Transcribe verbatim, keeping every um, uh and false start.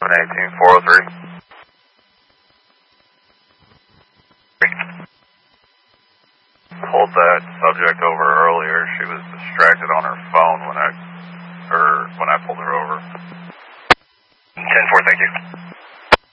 seven eighteen four oh three. Pulled that subject over earlier. She was distracted on her phone when I, or when I pulled her over. ten four, thank you.